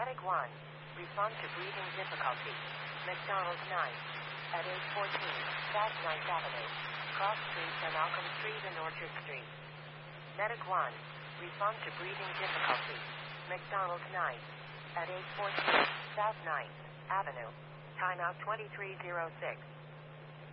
Medic 1. Respond to breathing difficulty. McDonald's 9. At 814 South 9th Avenue. Cross Street and Malcolm Street and Orchard Street. Medic 1. Respond to breathing difficulty. McDonald's 9. At 814 South 9th Avenue. Timeout 2306.